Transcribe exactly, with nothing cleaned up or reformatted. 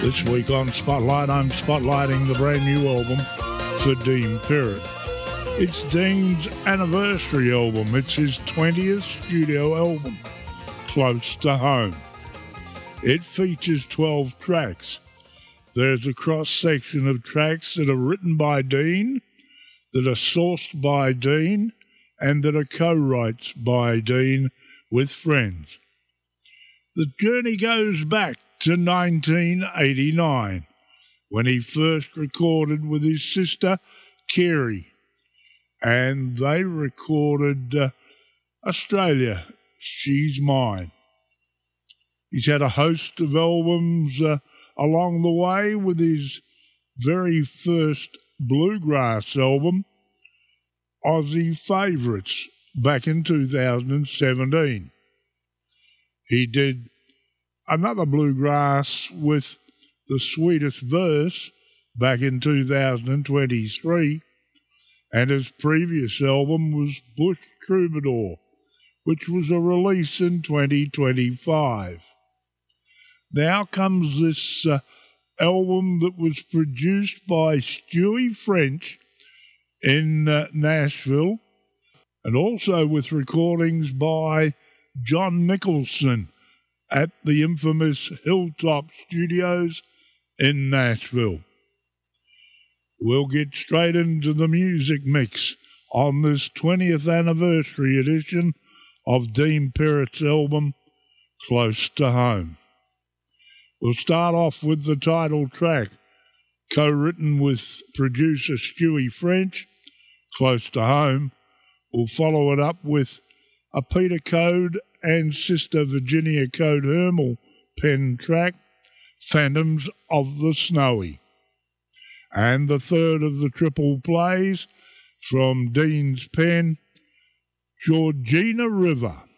This week on Spotlight, I'm spotlighting the brand new album for Dean Perrott. It's Dean's anniversary album. It's his twentieth studio album, Close to Home. It features twelve tracks. There's a cross-section of tracks that are written by Dean, that are sourced by Dean, and that are co-writes by Dean with friends. The journey goes back to nineteen eighty-nine, when he first recorded with his sister, Kerry, and they recorded uh, Australia, She's Mine. He's had a host of albums uh, along the way, with his very first bluegrass album, Aussie Favourites, back in two thousand seventeen. He did another bluegrass with The Sweetest Verse back in two thousand twenty-three, and his previous album was Bush Troubadour, which was a release in twenty twenty-five. Now comes this uh, album that was produced by Stewie French in uh, Nashville, and also with recordings by John Nicholson at the infamous Hilltop Studios in Nashville. We'll get straight into the music mix on this twentieth anniversary edition of Dean Perrott's album, Close to Home. We'll start off with the title track, co-written with producer Stewie French, Close to Home. We'll follow it up with a Peter Code and sister Virginia Code Hermel pen track, Phantoms of the Snowy. And the third of the triple plays from Dean's pen, Georgina River.